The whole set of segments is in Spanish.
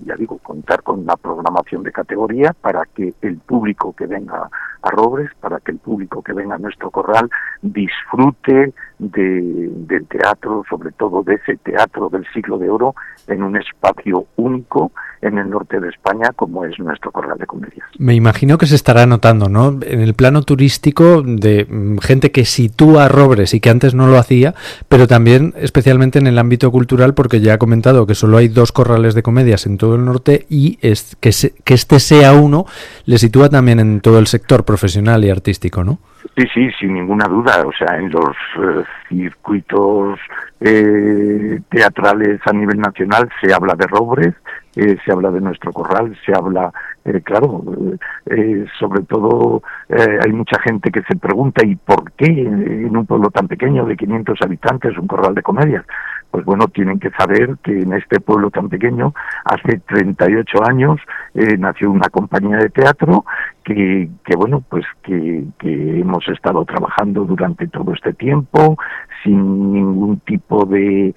ya digo, contar con una programación de categoría para que el público que venga a Robres, para que el público que venga a nuestro corral disfrute del teatro, sobre todo de ese teatro del siglo de oro, en un espacio único en el norte de España como es nuestro corral de comedias. Me imagino que se estará notando, ¿no?, en el plano turístico de gente que sitúa a Robres y que antes no lo hacía, pero también especialmente en el ámbito cultural, porque ya ha comentado que solo hay 2 corrales de comedias en todo el norte y que este sea uno le sitúa también en todo el sector profesional y artístico, ¿no? Sí, sin ninguna duda. O sea, en los circuitos teatrales a nivel nacional se habla de Robres, se habla de nuestro corral, se habla, sobre todo hay mucha gente que se pregunta ¿y por qué en un pueblo tan pequeño de 500 habitantes un corral de comedias? Pues bueno, tienen que saber que en este pueblo tan pequeño, hace 38 años, nació una compañía de teatro que hemos estado trabajando durante todo este tiempo, sin ningún tipo de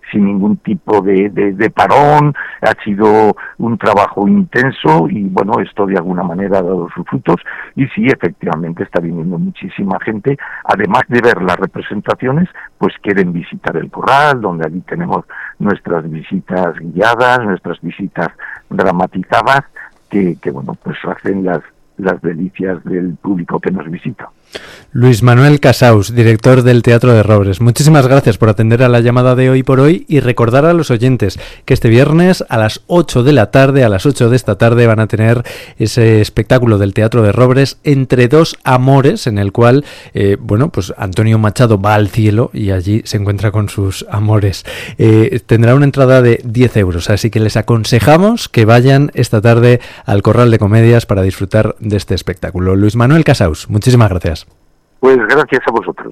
parón. Ha sido un trabajo intenso y bueno, esto de alguna manera ha dado sus frutos y sí, efectivamente está viniendo muchísima gente, además de ver las representaciones, pues quieren visitar el corral, donde allí tenemos nuestras visitas guiadas, nuestras visitas dramatizadas, que pues hacen las delicias del público que nos visita. Luis Manuel Casaus, director del Teatro de Robres, muchísimas gracias por atender a la llamada de Hoy por Hoy y recordar a los oyentes que este viernes a las 8 de la tarde, a las 8 de esta tarde, van a tener ese espectáculo del Teatro de Robres, Entre dos amores, en el cual, pues Antonio Machado va al cielo y allí se encuentra con sus amores. Tendrá una entrada de 10 euros, así que les aconsejamos que vayan esta tarde al Corral de Comedias para disfrutar de este espectáculo. Luis Manuel Casaus, muchísimas gracias. Pues gracias a vosotros.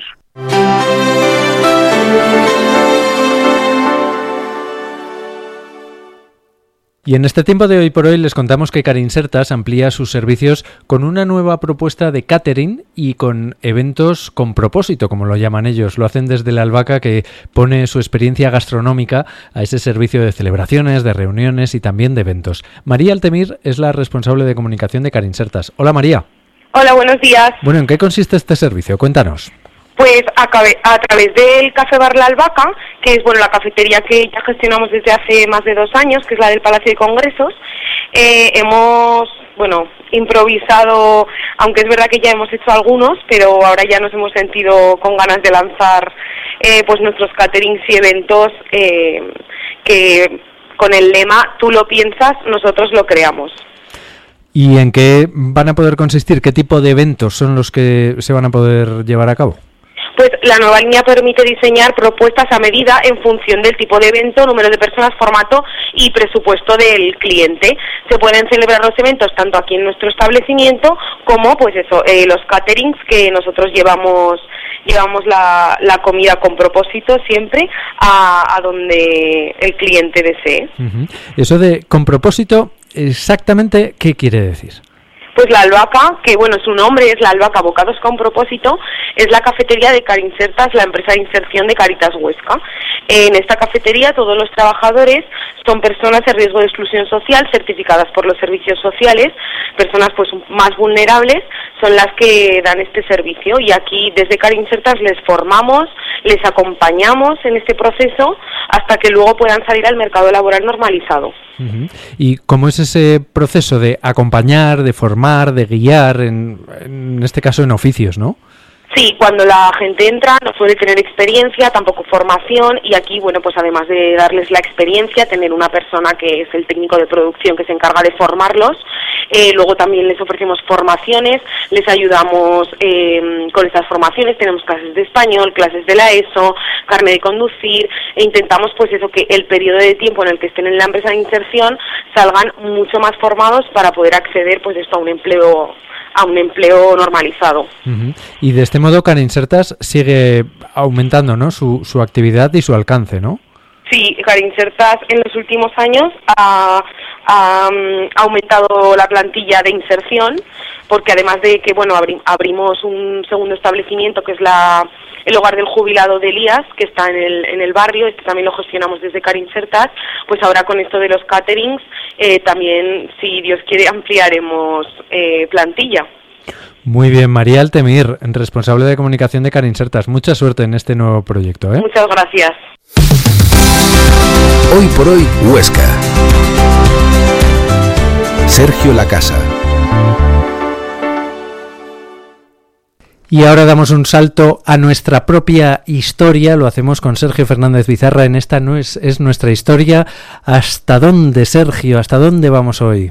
Y en este tiempo de Hoy por Hoy les contamos que Carinsertas amplía sus servicios con una nueva propuesta de catering y con eventos con propósito, como lo llaman ellos. Lo hacen desde la albahaca, que pone su experiencia gastronómica a ese servicio de celebraciones, de reuniones y también de eventos. María Altemir es la responsable de comunicación de Carinsertas. Hola, María. Hola, buenos días. Bueno, ¿en qué consiste este servicio? Cuéntanos. Pues a través del Café Bar La Albahaca, que es la cafetería que ya gestionamos desde hace más de 2 años, que es la del Palacio de Congresos, hemos improvisado, aunque es verdad que ya hemos hecho algunos, pero ahora ya nos hemos sentido con ganas de lanzar pues nuestros caterings y eventos que con el lema "Tú lo piensas, nosotros lo creamos". ¿Y en qué van a poder consistir? ¿Qué tipo de eventos son los que se van a poder llevar a cabo? Pues la nueva línea permite diseñar propuestas a medida en función del tipo de evento, número de personas, formato y presupuesto del cliente. Se pueden celebrar los eventos tanto aquí en nuestro establecimiento como los caterings, que nosotros llevamos la comida con propósito siempre a donde el cliente desee. Uh-huh. Eso de con propósito, exactamente, ¿qué quiere decir? Pues la albahaca, que su nombre es la albahaca Bocados con Propósito, es la cafetería de Carinsertas, la empresa de inserción de Caritas Huesca. En esta cafetería todos los trabajadores son personas en riesgo de exclusión social, certificadas por los servicios sociales. Personas más vulnerables son las que dan este servicio, y aquí desde Carinsertas les formamos, les acompañamos en este proceso hasta que luego puedan salir al mercado laboral normalizado. Uh-huh. ¿Y cómo es ese proceso de acompañar, de formar, de guiar, en este caso en oficios, ¿no? Sí, cuando la gente entra no suele tener experiencia, tampoco formación, y aquí, pues además de darles la experiencia, tener una persona que es el técnico de producción que se encarga de formarlos. Luego también les ofrecemos formaciones, les ayudamos con estas formaciones. Tenemos clases de español, clases de la ESO, carnet de conducir, e intentamos que el periodo de tiempo en el que estén en la empresa de inserción salgan mucho más formados para poder acceder a un empleo normalizado. Uh-huh. Y de este modo Carinsertas sigue aumentando, ¿no?, su actividad y su alcance, ¿no? Sí, Carinsertas en los últimos años ha aumentado la plantilla de inserción. porque además de que, bueno, abrimos un segundo establecimiento que es el hogar del jubilado de Elías, que está en el barrio, este también lo gestionamos desde Carincertas, pues ahora con esto de los caterings, también, si Dios quiere, ampliaremos plantilla. Muy bien, María Altemir, responsable de comunicación de Carincertas. Mucha suerte en este nuevo proyecto, ¿eh? Muchas gracias. Hoy por hoy, Huesca. Sergio Lacasa. Y ahora damos un salto a nuestra propia historia. Lo hacemos con Sergio Fernández Bizarra. En esta no es nuestra historia. ¿Hasta dónde, Sergio? ¿Hasta dónde vamos hoy?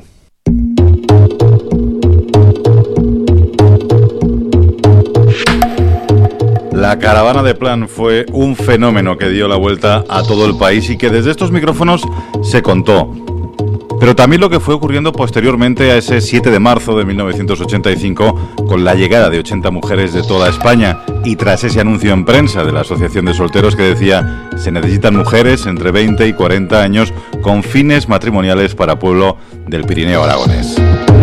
La caravana de Plan fue un fenómeno que dio la vuelta a todo el país y que desde estos micrófonos se contó. Pero también lo que fue ocurriendo posteriormente a ese 7 de marzo de 1985, con la llegada de 80 mujeres de toda España, y tras ese anuncio en prensa de la Asociación de Solteros que decía: se necesitan mujeres entre 20 y 40 años con fines matrimoniales para pueblo del Pirineo aragonés.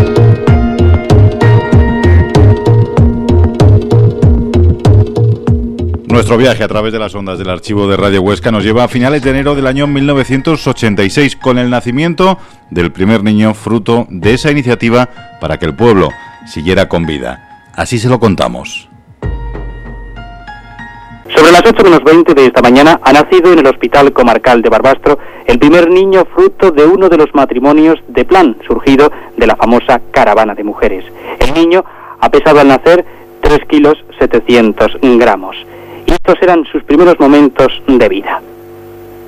Nuestro viaje a través de las ondas del archivo de Radio Huesca nos lleva a finales de enero del año 1986, con el nacimiento del primer niño fruto de esa iniciativa para que el pueblo siguiera con vida. Así se lo contamos. Sobre las 8:20 de esta mañana ha nacido en el Hospital Comarcal de Barbastro el primer niño fruto de uno de los matrimonios de Plan, surgido de la famosa caravana de mujeres. El niño ha pesado al nacer 3 kilos 700 gramos. Y estos eran sus primeros momentos de vida.